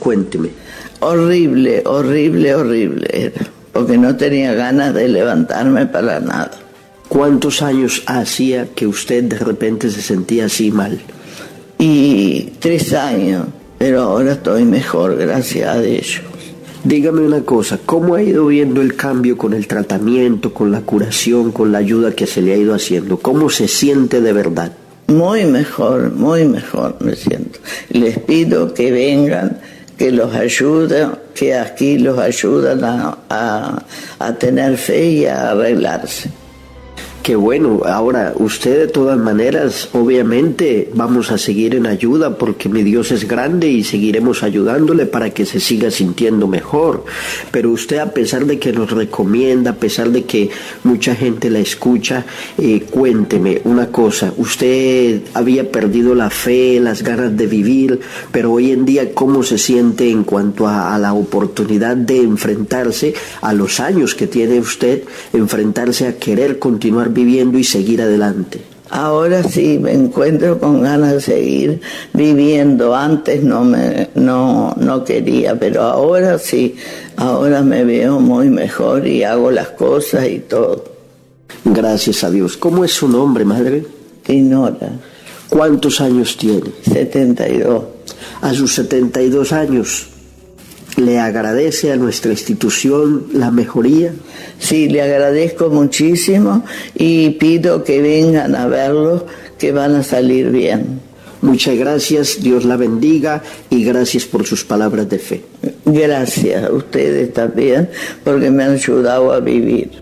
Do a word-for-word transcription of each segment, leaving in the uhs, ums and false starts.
Cuénteme. Horrible, horrible, horrible era, porque no tenía ganas de levantarme para nada. ¿Cuántos años hacía que usted de repente se sentía así mal? Y tres años, pero ahora estoy mejor, gracias a Dios. Dígame una cosa, ¿cómo ha ido viendo el cambio con el tratamiento, con la curación, con la ayuda que se le ha ido haciendo? ¿Cómo se siente de verdad? Muy mejor, muy mejor me siento. Les pido que vengan, que los ayuden, que aquí los ayudan a, a, a tener fe y a arreglarse. Qué bueno. Ahora, usted de todas maneras, obviamente, vamos a seguir en ayuda porque mi Dios es grande y seguiremos ayudándole para que se siga sintiendo mejor. Pero usted, a pesar de que nos recomienda, a pesar de que mucha gente la escucha, eh, cuénteme una cosa. Usted había perdido la fe, las ganas de vivir, pero hoy en día, ¿cómo se siente en cuanto a, a la oportunidad de enfrentarse a los años que tiene usted, enfrentarse a querer continuar viviendo y seguir adelante? Ahora sí me encuentro con ganas de seguir viviendo. Antes no me no no quería, pero ahora sí, ahora me veo muy mejor y hago las cosas y todo. Gracias a Dios. ¿Cómo es su nombre, madre? Dinora. ¿Cuántos años tiene? setenta y dos. A sus setenta y dos años, ¿le agradece a nuestra institución la mejoría? Sí, le agradezco muchísimo y pido que vengan a verlos, que van a salir bien. Muchas gracias, Dios la bendiga y gracias por sus palabras de fe. Gracias a ustedes también, porque me han ayudado a vivir.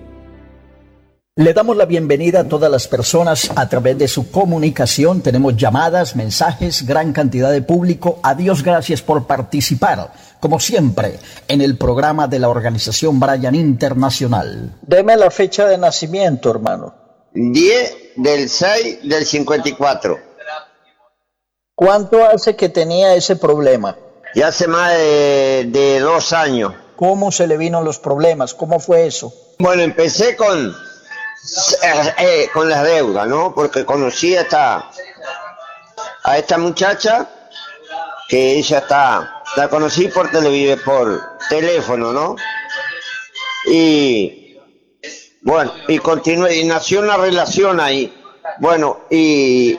Le damos la bienvenida a todas las personas a través de su comunicación. Tenemos llamadas, mensajes, gran cantidad de público. A Dios gracias por participar, como siempre, en el programa de la organización Brian Internacional. Deme la fecha de nacimiento, hermano. diez del seis del cincuenta y cuatro. ¿Cuánto hace que tenía ese problema? Ya hace más de, de dos años. ¿Cómo se le vino los problemas? ¿Cómo fue eso? Bueno, empecé con... Eh, eh, con las deudas, ¿no? Porque conocí a esta, a esta muchacha, que ella está, la conocí por televideo, por teléfono, ¿no? Y bueno, y continué, y nació una relación ahí. Bueno, y,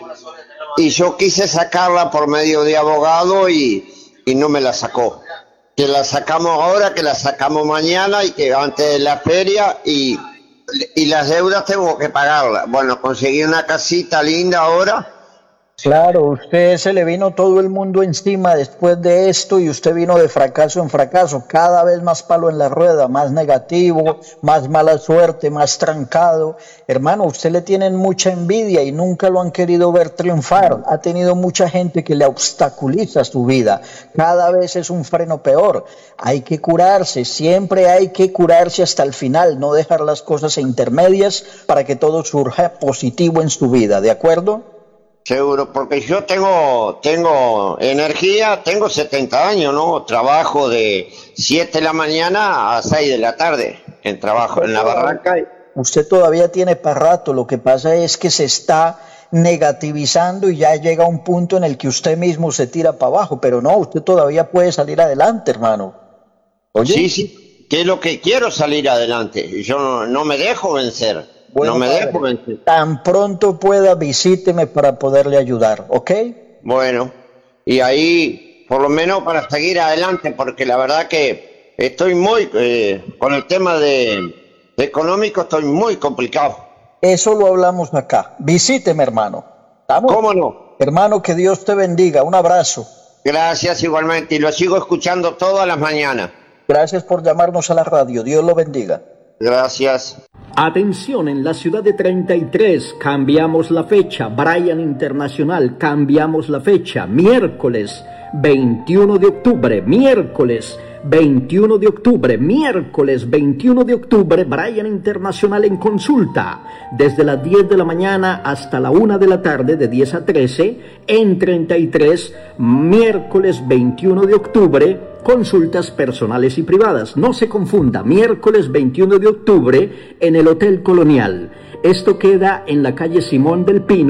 y yo quise sacarla por medio de abogado y, y no me la sacó. Que la sacamos ahora, que la sacamos mañana y que antes de la feria y... y las deudas tengo que pagarlas. Bueno, conseguí una casita linda ahora. Claro, usted se le vino todo el mundo encima después de esto y usted vino de fracaso en fracaso, cada vez más palo en la rueda, más negativo, más mala suerte, más trancado. Hermano, usted le tienen mucha envidia y nunca lo han querido ver triunfar. Ha tenido mucha gente que le obstaculiza su vida. Cada vez es un freno peor. Hay que curarse, siempre hay que curarse hasta el final, no dejar las cosas intermedias para que todo surja positivo en su vida, ¿de acuerdo? Seguro, porque yo tengo tengo energía, tengo setenta años, ¿no? Trabajo de siete de la mañana a seis de la tarde, en trabajo en la barranca. Usted todavía tiene para rato, lo que pasa es que se está negativizando y ya llega a un punto en el que usted mismo se tira para abajo, pero no, usted todavía puede salir adelante, hermano. ¿Oye? Sí, sí, que es lo que quiero, salir adelante, yo no, no me dejo vencer. Bueno, no me padre, dejo vencer. Tan pronto pueda, visíteme para poderle ayudar, ¿ok? Bueno, y ahí, por lo menos para seguir adelante, porque la verdad que estoy muy, eh, con el tema de, de económico, estoy muy complicado. Eso lo hablamos acá. Visíteme, hermano. ¿Estamos? ¿Cómo no? Hermano, que Dios te bendiga. Un abrazo. Gracias igualmente, y lo sigo escuchando todas las mañanas. Gracias por llamarnos a la radio. Dios lo bendiga. Gracias. Atención, en la ciudad de treinta y tres, cambiamos la fecha. Brian Internacional, cambiamos la fecha. Miércoles veintiuno de octubre, miércoles veintiuno de octubre, miércoles veintiuno de octubre, Brian Internacional en consulta, desde las diez de la mañana hasta la una de la tarde, de diez a trece, en treinta y tres, miércoles veintiuno de octubre, consultas personales y privadas. No se confunda, miércoles veintiuno de octubre en el Hotel Colonial. Esto queda en la calle Simón del Pino,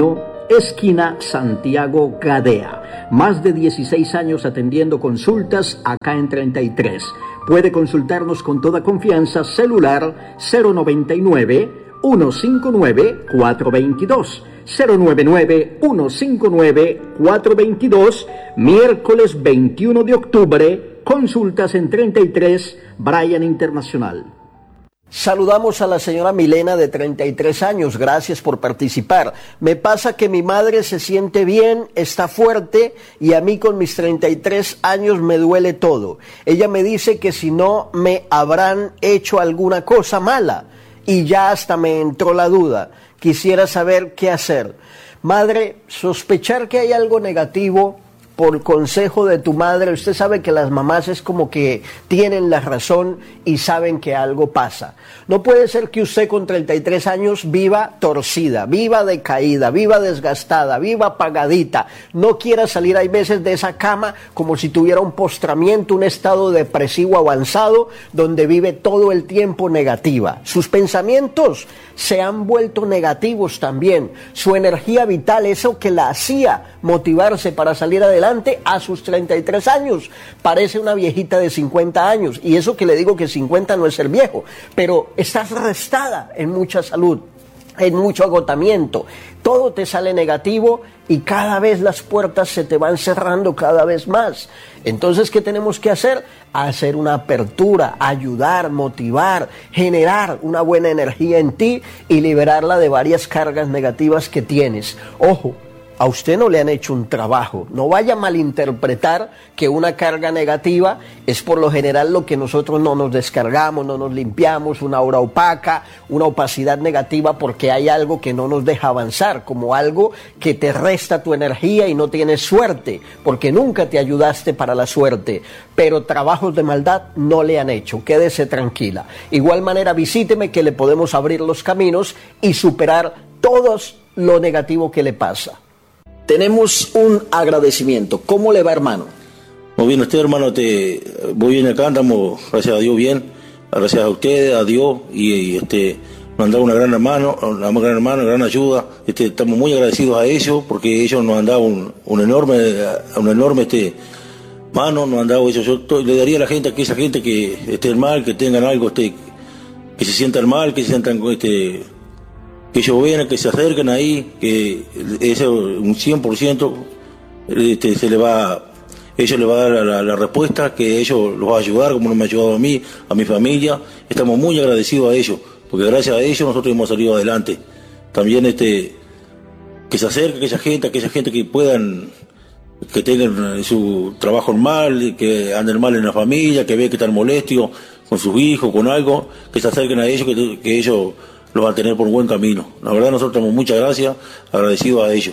esquina Santiago Gadea. Más de dieciséis años atendiendo consultas acá en treinta y tres. Puede consultarnos con toda confianza. Celular cero noventa y nueve, ciento cincuenta y nueve, cuatrocientos veintidós. cero noventa y nueve, ciento cincuenta y nueve, cuatrocientos veintidós. Miércoles veintiuno de octubre, consultas en treinta y tres, Bryan Internacional. Saludamos a la señora Milena de treinta y tres años, gracias por participar. Me pasa que mi madre se siente bien, está fuerte y a mí con mis treinta y tres años me duele todo. Ella me dice que si no me habrán hecho alguna cosa mala y ya hasta me entró la duda. Quisiera saber qué hacer. Madre, sospechar que hay algo negativo por consejo de tu madre, usted sabe que las mamás es como que tienen la razón y saben que algo pasa. No puede ser que usted con treinta y tres años viva torcida, viva decaída, viva desgastada, viva apagadita, no quiera salir hay veces de esa cama como si tuviera un postramiento, un estado depresivo avanzado donde vive todo el tiempo negativa. Sus pensamientos se han vuelto negativos también, su energía vital, eso que la hacía motivarse para salir adelante, a sus treinta y tres años, parece una viejita de cincuenta años, y eso que le digo que cincuenta no es ser viejo, pero estás restada en mucha salud, en mucho agotamiento, todo te sale negativo y cada vez las puertas se te van cerrando cada vez más. Entonces, ¿qué tenemos que hacer? Hacer una apertura, ayudar, motivar, generar una buena energía en ti y liberarla de varias cargas negativas que tienes. Ojo, a usted no le han hecho un trabajo. No vaya a malinterpretar que una carga negativa es por lo general lo que nosotros no nos descargamos, no nos limpiamos, una aura opaca, una opacidad negativa porque hay algo que no nos deja avanzar, como algo que te resta tu energía y no tienes suerte, porque nunca te ayudaste para la suerte. Pero trabajos de maldad no le han hecho. Quédese tranquila. Igual manera, visíteme que le podemos abrir los caminos y superar todo lo negativo que le pasa. Tenemos un agradecimiento. ¿Cómo le va, hermano? Muy bien, usted, hermano, te voy bien acá, andamos, gracias a Dios, bien, gracias a ustedes, a Dios, y, y este, nos han dado una gran hermano, una gran hermano, una gran ayuda. Este, estamos muy agradecidos a ellos, porque ellos nos han dado un, un enorme, un enorme este, mano, nos han dado ellos. Yo to, le daría a la gente, a aquella gente que estén mal, que tengan algo, este, que se sientan mal, que se sientan este, que ellos vean, que se acerquen ahí, que eso un cien por ciento este, se le va, ellos les va a dar la, la respuesta, que ellos los va a ayudar como me ha ayudado a mí, a mi familia. Estamos muy agradecidos a ellos, porque gracias a ellos nosotros hemos salido adelante. También este, que se acerque aquella gente, aquella gente que puedan, que tengan su trabajo mal, que anden mal en la familia, que vean que están molestos con sus hijos, con algo, que se acerquen a ellos, que, que ellos los van a tener por un buen camino. La verdad, nosotros tenemos muchas gracias, agradecidos a ellos.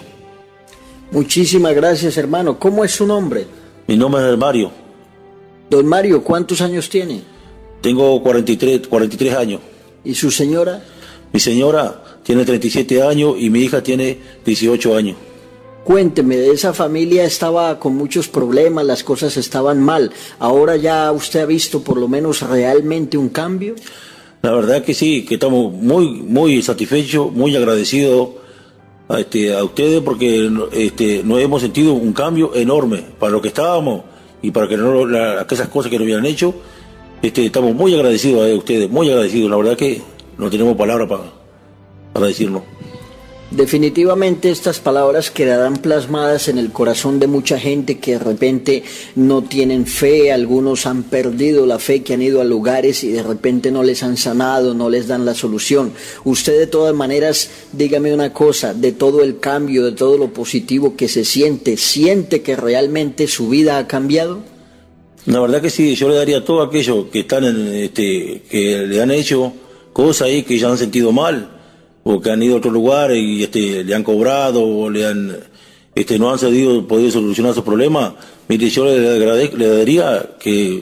Muchísimas gracias, hermano. ¿Cómo es su nombre? Mi nombre es Mario. Don Mario, ¿cuántos años tiene? Tengo cuarenta y tres, cuarenta y tres años. ¿Y su señora? Mi señora tiene treinta y siete años y mi hija tiene dieciocho años. Cuénteme, esa familia estaba con muchos problemas, las cosas estaban mal. ¿Ahora ya usted ha visto por lo menos realmente un cambio? La verdad que sí, que estamos muy muy satisfechos, muy agradecidos a, este, a ustedes, porque este, nos hemos sentido un cambio enorme para lo que estábamos y para que no la, aquellas cosas que nos habían hecho. Este, estamos muy agradecidos a ustedes, muy agradecidos. La verdad que no tenemos palabras para, para decirlo. Definitivamente estas palabras quedarán plasmadas en el corazón de mucha gente que de repente no tienen fe, algunos han perdido la fe, que han ido a lugares y de repente no les han sanado, no les dan la solución. Usted de todas maneras, dígame una cosa, de todo el cambio, de todo lo positivo que se siente, ¿siente que realmente su vida ha cambiado? La verdad que sí, yo le daría a todos aquellos que están en, este, que le han hecho cosas ahí que ya han sentido mal, o que han ido a otro lugar y este, le han cobrado o le han, este, no han sabido, podido solucionar sus problemas. Mire, yo le, agradezco, le daría que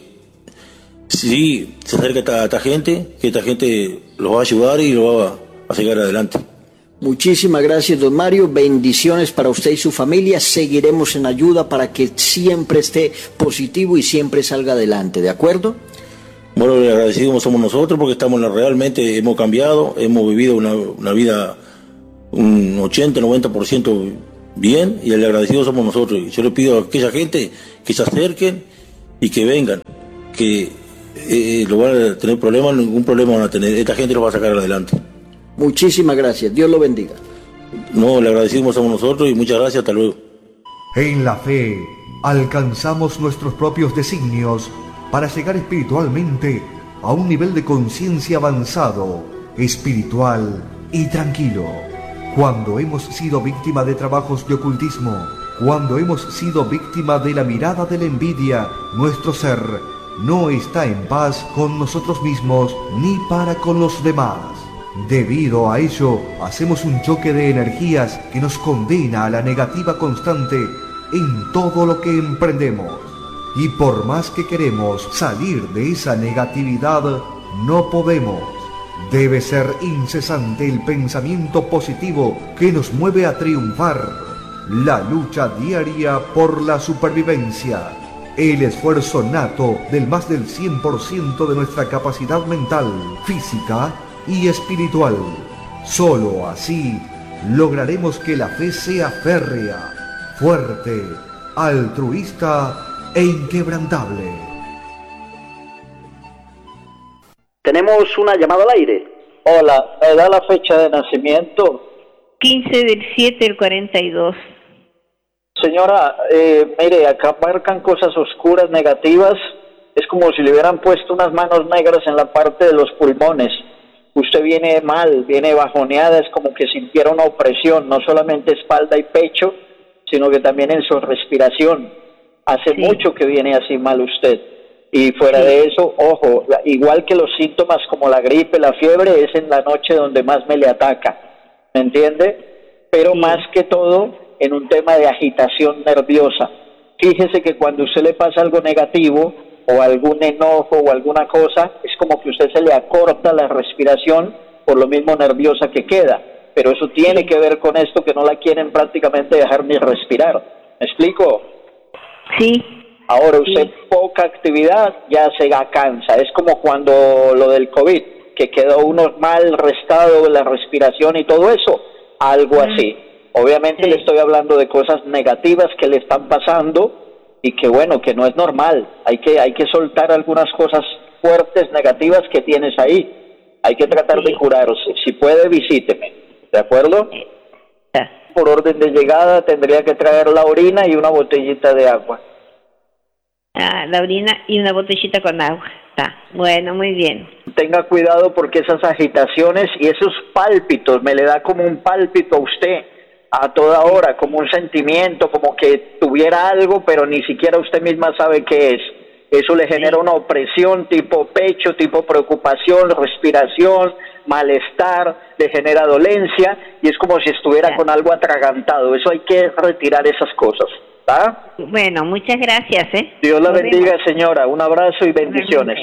sí se acerque a esta, a esta gente, que esta gente los va a ayudar y los va a, a seguir adelante. Muchísimas gracias, don Mario. Bendiciones para usted y su familia. Seguiremos en ayuda para que siempre esté positivo y siempre salga adelante, ¿de acuerdo? Bueno, le agradecidos somos nosotros porque estamos realmente, hemos cambiado, hemos vivido una, una vida un ochenta, noventa por ciento bien, y el agradecido somos nosotros. Yo le pido a aquella gente que se acerquen y que vengan, que eh, lo van a tener problemas, ningún problema van a tener, esta gente los va a sacar adelante. Muchísimas gracias, Dios lo bendiga. No, le agradecemos somos nosotros y muchas gracias, hasta luego. En la fe alcanzamos nuestros propios designios para llegar espiritualmente a un nivel de conciencia avanzado, espiritual y tranquilo. Cuando hemos sido víctima de trabajos de ocultismo, cuando hemos sido víctima de la mirada de la envidia, nuestro ser no está en paz con nosotros mismos ni para con los demás. Debido a ello, hacemos un choque de energías que nos condena a la negativa constante en todo lo que emprendemos. Y por más que queremos salir de esa negatividad, no podemos. Debe ser incesante el pensamiento positivo que nos mueve a triunfar. La lucha diaria por la supervivencia. El esfuerzo nato del más del cien por ciento de nuestra capacidad mental, física y espiritual. Solo así lograremos que la fe sea férrea, fuerte, altruista e inquebrantable. Tenemos una llamada al aire. Hola, ¿me da la fecha de nacimiento? quince del siete del cuarenta y dos. Señora, eh, mire, acá marcan cosas oscuras, negativas. Es como si le hubieran puesto unas manos negras en la parte de los pulmones. Usted viene mal, viene bajoneada, es como que sintiera una opresión, no solamente espalda y pecho, sino que también en su respiración. Hace sí. mucho que viene así mal usted. Y fuera sí. de eso, ojo, igual que los síntomas como la gripe, la fiebre, es en la noche donde más me le ataca, ¿me entiende? Pero sí. más que todo, en un tema de agitación nerviosa. Fíjese que cuando a usted le pasa algo negativo, o algún enojo o alguna cosa, es como que a usted se le acorta la respiración por lo mismo nerviosa que queda. Pero eso tiene que ver con esto, que no la quieren prácticamente dejar ni respirar. ¿Me explico? Sí. Ahora usted sí. poca actividad ya se cansa. Es como cuando lo del COVID, que quedó uno mal restado de la respiración y todo eso. Algo mm. así. Obviamente sí. le estoy hablando de cosas negativas que le están pasando, y que bueno, que no es normal, hay que hay que soltar algunas cosas fuertes, negativas que tienes ahí, hay que tratar sí. de curarse, si puede visíteme, ¿de acuerdo? Sí. Por orden de llegada tendría que traer la orina y una botellita de agua. Ah, la orina y una botellita con agua, está, bueno, muy bien. Tenga cuidado porque esas agitaciones y esos pálpitos, me le da como un pálpito a usted, a toda hora, como un sentimiento, como que tuviera algo, pero ni siquiera usted misma sabe qué es. Eso le genera una opresión tipo pecho, tipo preocupación, respiración, malestar, le genera dolencia, y es como si estuviera con algo atragantado. Eso hay que retirar esas cosas, ¿está? Bueno, muchas gracias, ¿eh? Dios la bendiga, señora. Un abrazo y bendiciones.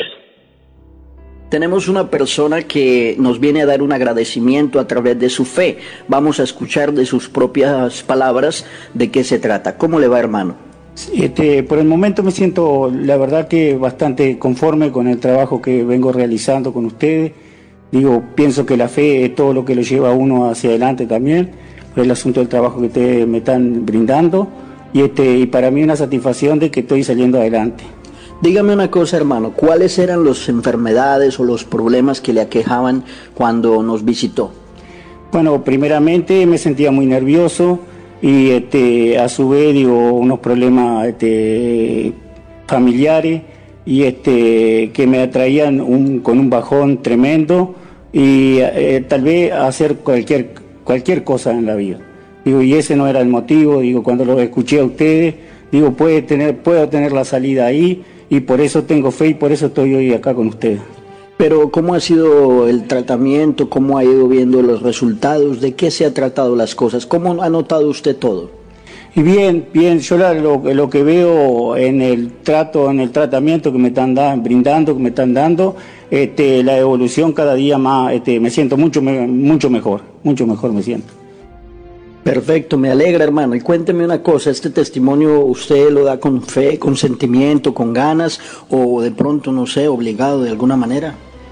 Tenemos una persona que nos viene a dar un agradecimiento a través de su fe. Vamos a escuchar de sus propias palabras de qué se trata. ¿Cómo le va, hermano? Este, por el momento me siento, la verdad, que bastante conforme con el trabajo que vengo realizando con ustedes. Digo, pienso que la fe es todo lo que lo lleva a uno hacia adelante también, por el asunto del trabajo que ustedes me están brindando. Y, este, y para mí una satisfacción de que estoy saliendo adelante. Dígame una cosa, hermano, ¿cuáles eran las enfermedades o los problemas que le aquejaban cuando nos visitó? Bueno, primeramente me sentía muy nervioso y este, a su vez, digo, unos problemas este, familiares y este, que me atraían un, con un bajón tremendo y eh, tal vez hacer cualquier, cualquier cosa en la vida. Digo, y ese no era el motivo, digo, cuando lo escuché a ustedes, digo, puede tener, puedo tener la salida ahí. Y por eso tengo fe y por eso estoy hoy acá con ustedes. Pero ¿cómo ha sido el tratamiento? ¿Cómo ha ido viendo los resultados? ¿De qué se ha tratado las cosas? ¿Cómo ha notado usted todo? Y bien, bien, yo la, lo, lo que veo en el trato, en el tratamiento que me están da, brindando, que me están dando, este, la evolución cada día más, este, me siento mucho, mucho mejor, mucho mejor me siento. Perfecto, me alegra, hermano. Y cuénteme una cosa, ¿este testimonio usted lo da con fe, con sentimiento, con ganas o de pronto, no sé, obligado de alguna manera?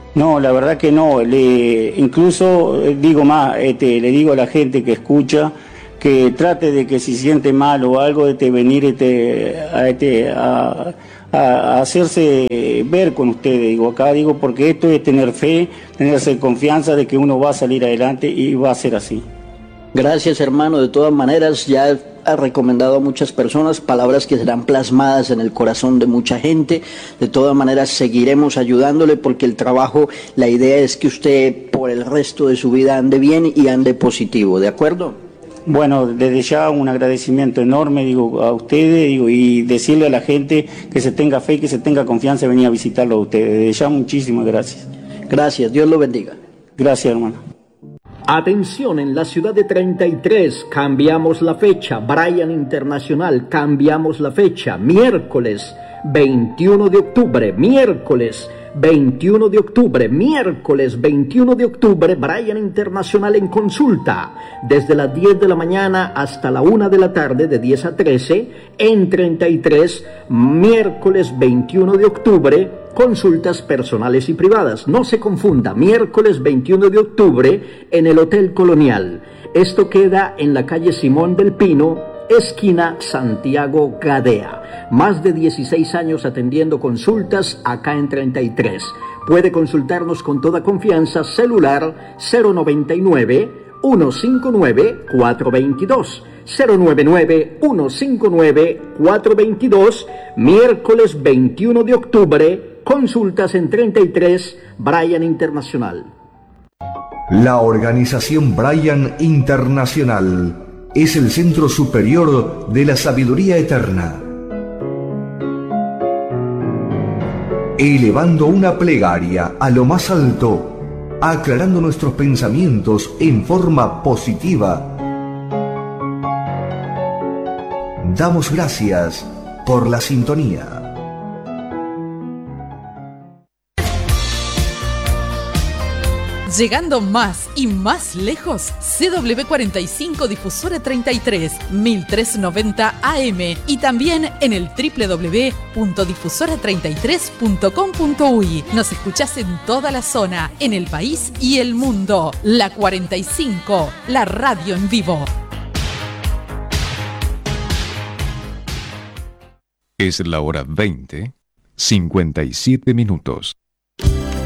No, la verdad que no. Le, incluso eh, digo más, este, le digo a la gente que escucha que trate de que si siente mal o algo, este, venir este, a, este, a, a hacerse ver con ustedes. Digo acá, digo, porque esto es tener fe, tenerse confianza de que uno va a salir adelante y va a ser así. Gracias, hermano. De todas maneras, ya ha recomendado a muchas personas, palabras que serán plasmadas en el corazón de mucha gente. De todas maneras, seguiremos ayudándole porque el trabajo, la idea es que usted por el resto de su vida ande bien y ande positivo, ¿de acuerdo? Bueno, desde ya un agradecimiento enorme, digo, a ustedes, digo, y decirle a la gente que se tenga fe y que se tenga confianza de venir a visitarlo a ustedes. Desde ya, muchísimas gracias. Gracias, Dios lo bendiga. Gracias, hermano. Atención, en la ciudad de treinta y tres, cambiamos la fecha. Brian Internacional, cambiamos la fecha. Miércoles veintiuno de octubre, miércoles veintiuno de octubre, miércoles veintiuno de octubre, Brian Internacional en consulta, desde las diez de la mañana hasta la una de la tarde, de diez a trece, en treinta y tres, miércoles veintiuno de octubre, consultas personales y privadas. No se confunda, miércoles veintiuno de octubre en el Hotel Colonial. Esto queda en la calle Simón del Pino, esquina Santiago Gadea. Más de dieciséis años atendiendo consultas acá en treinta y tres. Puede consultarnos con toda confianza, celular cero noventa y nueve, ciento cincuenta y nueve, cuatrocientos veintidós. cero noventa y nueve, ciento cincuenta y nueve, cuatrocientos veintidós. Miércoles veintiuno de octubre, consultas en treinta y tres, Brian Internacional. La organización Brian Internacional es el centro superior de la sabiduría eterna. Elevando una plegaria a lo más alto, aclarando nuestros pensamientos en forma positiva, damos gracias por la sintonía. Llegando más y más lejos, C W cuarenta y cinco Difusora treinta y tres, mil trescientos noventa A M y también en el doble u doble u doble u punto difusora treinta y tres punto com punto uy. Nos escuchás en toda la zona, en el país y el mundo. La cuarenta y cinco, la radio en vivo. Es la hora veinte, cincuenta y siete minutos.